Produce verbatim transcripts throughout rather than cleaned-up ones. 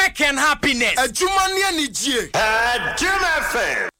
work and happiness. Adwuma ne anigye. Adwuma F M.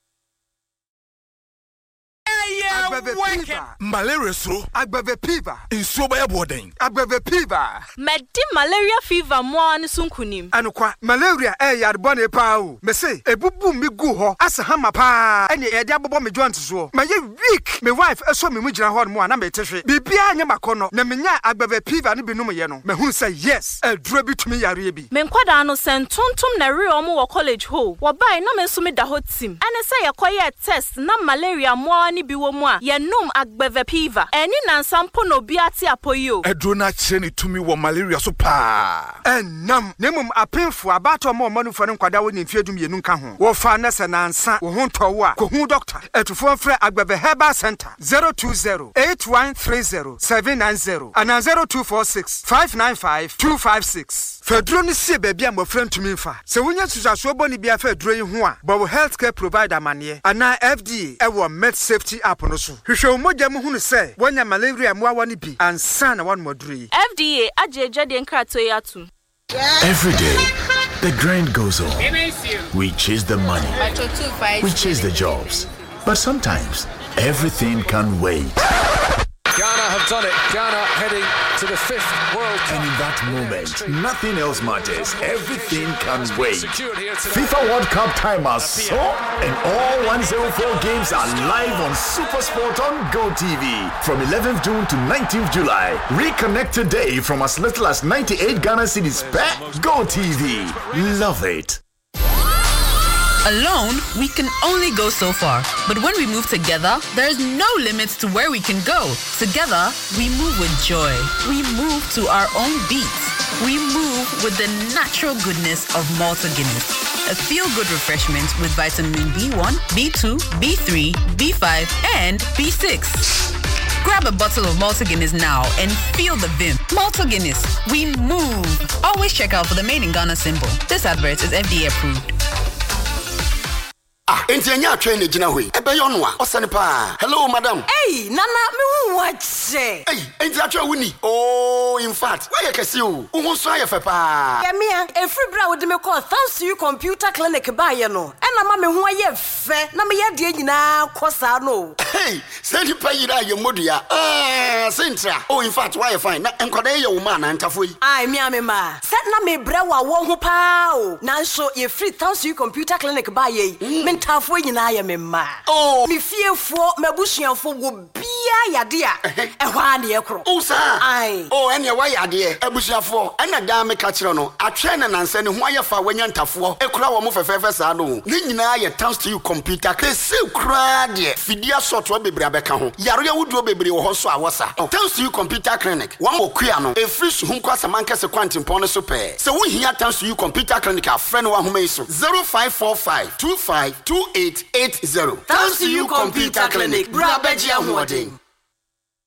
Malaria so agbave fever insuo baya boden agbave fever medi malaria fever mo an sunkunim anokwa malaria e yar bone pa o me say ebubu mi gu ho asa hama pa ene e de abobo me joint so ma ye week me wife eso me mu gina ho mo na me tehwe bibia anya makono na menya agbave fever ne binum ye no me hu say yes adura bitumi yare bi me nkwada no sentontom na re omo wo college ho wo bai na me so me da ho tim ene say yakoye test na malaria mo ani bi wo mu a ye num agbave fever eni na nsampo no bi ate apoyo aduro na kire ni tumi wo malaria so pa enam nemum apemfo abato mo mo no fo nkwada wo nyimfie dum yenu nka ho wo fa na se na nsa wo ho ntowo a ko hu doctor etufo mfre agbave herbal center zero two zero eight one three zero seven nine zero and zero two four six five nine five two five six fedro ni sie ba bia mo frem tumi mfa se wonya susaso boni bia fedro yi ho a bo healthcare provider mane ana F D A e wo med safety app no so hwehwe mogya mu hunu se wonya malaria mo awani bi ansa na wan moduri F D A ajeje de nkrato yatu. Every day the grind goes on. We chase the money, we chase the jobs, but sometimes everything can wait. Ghana have done it. Ghana heading to the fifth World Cup. And in that moment, nothing else matters. Everything can wait. FIFA World Cup time has so, and all one hundred four games are live on SuperSport on Go T V from eleventh June to nineteenth July. Reconnect today from as little as ninety-eight Ghana cedis per Go T V. Love it. Alone, we can only go so far. But when we move together, there's no limits to where we can go. Together, we move with joy. We move to our own beats. We move with the natural goodness of Malta Guinness. A feel-good refreshment with vitamin B one, B two, B three, B five, and B six. Grab a bottle of Malta Guinness now and feel the vim. Malta Guinness, we move. Always check out for the made in Ghana symbol. This advert is F D A approved. Ah, enti anya train e gina hoi. Ebe yo no a, osane pa. Hello madam. Hey, nana me hu wache. Hey, enti atwa wuni. Oh, in fact, why you kesi o? Wo so ayefe pa. Ya mia, e free bra wo de me call thanks to you computer clinic ba ye no. E na ma me hu aye fe, na me ye de nyina kosa no. Hey, say ni pa yira ye modua. Ah, sentra. Oh, in fact, why you fine? Na enkoda ye wo ma na ntafo yi. Ai mia me ma. Set na me bra wa wo ho pa o. Na so ye free thanks to you computer clinic ba ye. Mm. Tafo nyina ya me ma. Oh, mi fiefo mabusuafo wo bia yade a ehwa na ye kro. Oh sir. Ai. Oh, ene wa yade abusuafo. Ena da me ka kire no. Atwe na nanse ne ho ayefa wanya ntafo. Ekura wo mo fefefe sa no. Ni nyina ye thanks to you computer. Kese kura de. Fidia software bebre abeka ho. Yaro ya wuduo bebre wo ho so awosa. Thanks to you computer clinic. Wan okua no. E free so hu kwasa mankese kwantimpon no so pe. Se wo hia thanks to you computer clinic a friend wa homa iso. zero five four five two five two eight eight zero. Thanks to you computer clinic. Bra beji ahode.